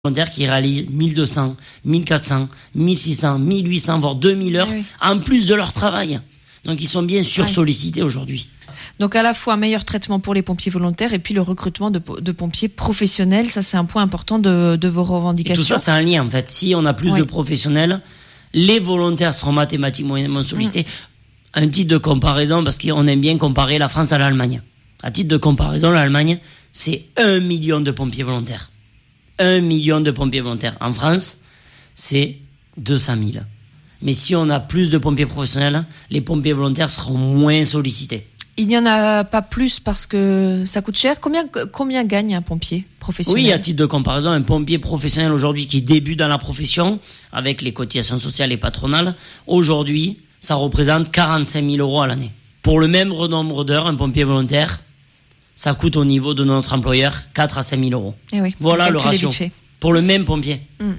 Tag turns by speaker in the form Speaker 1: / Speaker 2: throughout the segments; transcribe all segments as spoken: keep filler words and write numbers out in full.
Speaker 1: volontaires qui réalisent mille deux cents, mille quatre cents, mille six cents, mille huit cents, voire deux mille heures, oui, oui. en plus de leur travail. Donc ils sont bien sursollicités oui. aujourd'hui.
Speaker 2: Donc à la fois un meilleur traitement pour les pompiers volontaires et puis le recrutement de, de pompiers professionnels, ça c'est un point important de, de vos revendications.
Speaker 1: Et tout ça c'est un lien en fait. Si on a plus oui. de professionnels, les volontaires seront mathématiquement sollicités. Mmh. Un titre de comparaison, parce qu'on aime bien comparer la France à l'Allemagne. À titre de comparaison, l'Allemagne, c'est un million de pompiers volontaires. Un million de pompiers volontaires. En France, c'est deux cent mille. Mais si on a plus de pompiers professionnels, les pompiers volontaires seront moins sollicités.
Speaker 2: Il n'y en a pas plus parce que ça coûte cher. Combien, combien gagne un pompier professionnel ?
Speaker 1: Oui, à titre de comparaison, un pompier professionnel aujourd'hui qui débute dans la profession, avec les cotisations sociales et patronales, aujourd'hui, ça représente quarante-cinq mille euros à l'année. Pour le même nombre d'heures, un pompier volontaire, ça coûte au niveau de notre employeur quatre à cinq mille euros.
Speaker 2: Eh oui,
Speaker 1: voilà le ratio. Pour le même pompier.
Speaker 2: Mmh.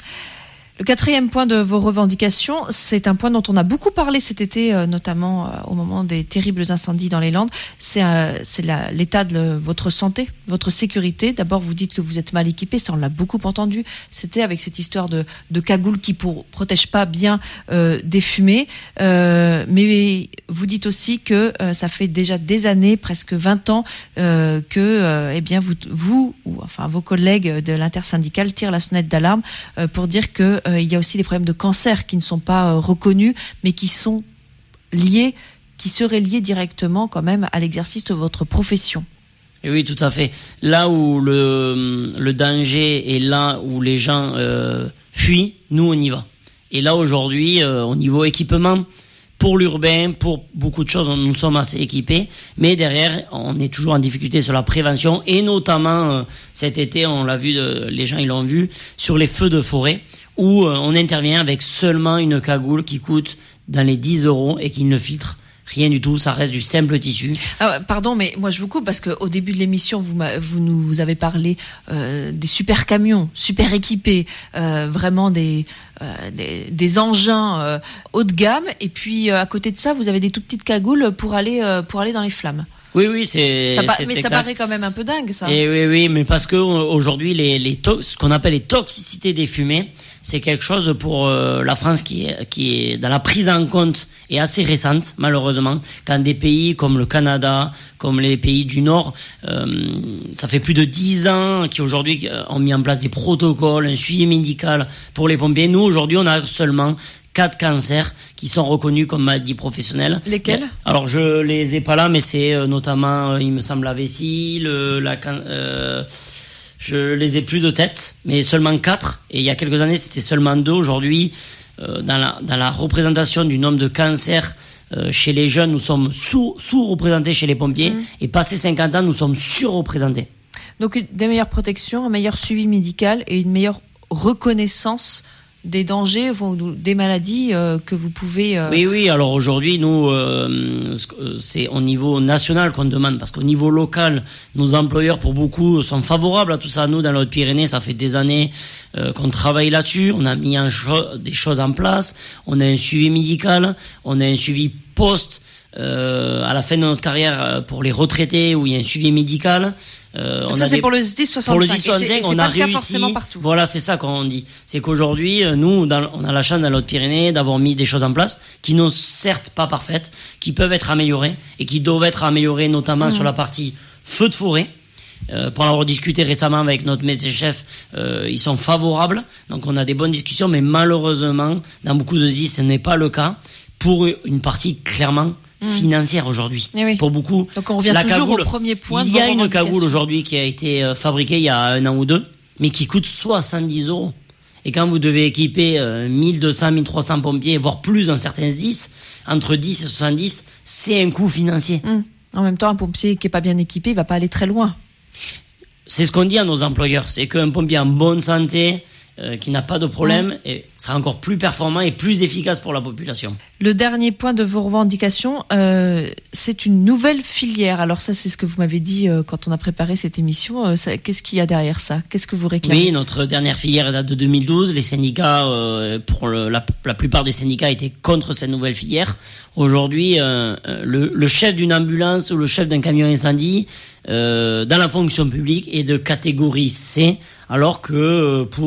Speaker 2: Le quatrième point de vos revendications, c'est un point dont on a beaucoup parlé cet été, euh, notamment euh, au moment des terribles incendies dans les Landes. C'est, euh, c'est la, l'état de le, votre santé, votre sécurité. D'abord, vous dites que vous êtes mal équipé, ça on l'a beaucoup entendu. C'était avec cette histoire de, de cagoule qui ne protège pas bien euh, des fumées. Euh, mais vous dites aussi que euh, ça fait déjà des années, presque vingt ans, euh, que euh, eh bien vous, vous ou enfin vos collègues de l'intersyndicale tirent la sonnette d'alarme euh, pour dire que Euh, il y a aussi des problèmes de cancer qui ne sont pas euh, reconnus, mais qui sont liés, qui seraient liés directement quand même à l'exercice de votre profession.
Speaker 1: Et oui, tout à fait. Là où le, le danger est là où les gens euh, fuient, nous on y va. Et là aujourd'hui, euh, au niveau équipement, pour l'urbain, pour beaucoup de choses, nous sommes assez équipés, mais derrière, on est toujours en difficulté sur la prévention, et notamment euh, cet été, on l'a vu, de, les gens ils l'ont vu, sur les feux de forêt, où euh, on intervient avec seulement une cagoule qui coûte dans les dix euros et qui ne filtre rien du tout, ça reste du simple tissu.
Speaker 2: Ah, pardon, mais moi je vous coupe parce qu'au début de l'émission, vous, vous nous avez parlé euh, des super camions, super équipés, euh, vraiment des, euh, des, des engins euh, haut de gamme. Et puis euh, à côté de ça, vous avez des toutes petites cagoules pour aller, euh, pour aller dans les flammes.
Speaker 1: Oui, oui, c'est.
Speaker 2: Ça pa-
Speaker 1: c'est
Speaker 2: mais
Speaker 1: exact.
Speaker 2: Ça paraît quand même un peu dingue, ça.
Speaker 1: Et oui, oui, mais parce que aujourd'hui, les, les to- ce qu'on appelle les toxicités des fumées, c'est quelque chose pour euh, la France qui est, qui est dans la prise en compte est assez récente, malheureusement. Quand des pays comme le Canada, comme les pays du Nord, euh, ça fait plus de dix ans qui aujourd'hui ont mis en place des protocoles, un suivi médical pour les pompiers. Nous, aujourd'hui, on a seulement quatre cancers qui sont reconnus comme maladies professionnelles.
Speaker 2: Lesquels ?
Speaker 1: Alors je les ai pas là, mais c'est euh, notamment, euh, il me semble, la vessie, le, la, euh, je les ai plus de tête, mais seulement quatre. Et il y a quelques années, c'était seulement deux. Aujourd'hui, euh, dans la dans la représentation du nombre de cancers euh, chez les jeunes, nous sommes sous sous-représentés chez les pompiers, mmh. et passé cinquante ans, nous sommes surreprésentés.
Speaker 2: Donc des meilleures protections, un meilleur suivi médical et une meilleure reconnaissance des dangers, des maladies euh, que vous pouvez... Euh...
Speaker 1: Oui, oui, alors aujourd'hui, nous, euh, c'est au niveau national qu'on demande, parce qu'au niveau local, nos employeurs, pour beaucoup, sont favorables à tout ça. Nous, dans les Hautes-Pyrénées, ça fait des années euh, qu'on travaille là-dessus, on a mis un cho- des choses en place, on a un suivi médical, on a un suivi post- Euh, à la fin de notre carrière pour les retraités où il y a un suivi médical.
Speaker 2: Euh, Donc on ça a c'est des... pour le S D I S soixante-cinq.
Speaker 1: Pour le S D I S soixante-cinq,
Speaker 2: et c'est, et
Speaker 1: on
Speaker 2: c'est
Speaker 1: a
Speaker 2: pas le
Speaker 1: réussi.
Speaker 2: Cas forcément partout.
Speaker 1: Voilà, c'est ça qu'on dit. C'est qu'aujourd'hui, nous, dans, on a la chance dans les Hautes-Pyrénées d'avoir mis des choses en place qui n'ont certes pas parfaites, qui peuvent être améliorées et qui doivent être améliorées notamment mmh. sur la partie feu de forêt. Euh, pour en avoir discuté récemment avec notre médecin-chef, euh, ils sont favorables. Donc on a des bonnes discussions, mais malheureusement, dans beaucoup de S D I S, ce n'est pas le cas pour une partie clairement financière aujourd'hui.
Speaker 2: Eh oui.
Speaker 1: Pour beaucoup.
Speaker 2: Donc on revient
Speaker 1: la
Speaker 2: toujours
Speaker 1: cagoule,
Speaker 2: au premier point.
Speaker 1: Il y a une cagoule aujourd'hui qui a été euh, fabriquée il y a un an ou deux, mais qui coûte soixante-dix euros. Et quand vous devez équiper euh, mille deux cents, mille trois cents pompiers, voire plus dans certains S D I S, entre dix et soixante-dix, c'est un coût financier.
Speaker 2: Mmh. En même temps, un pompier qui est pas bien équipé, il va pas aller très loin.
Speaker 1: C'est ce qu'on dit à nos employeurs, c'est qu'un pompier en bonne santé euh, qui n'a pas de problème mmh. et sera encore plus performant et plus efficace pour la population.
Speaker 2: Le dernier point de vos revendications, euh, c'est une nouvelle filière. Alors ça, c'est ce que vous m'avez dit euh, quand on a préparé cette émission. Euh, ça, qu'est-ce qu'il y a derrière ça? Qu'est-ce que vous réclamez?
Speaker 1: Oui, notre dernière filière date de deux mille douze. Les syndicats, euh, pour le, la, la plupart des syndicats, étaient contre cette nouvelle filière. Aujourd'hui, euh, le, le chef d'une ambulance ou le chef d'un camion incendie euh, dans la fonction publique est de catégorie C, alors que euh, pour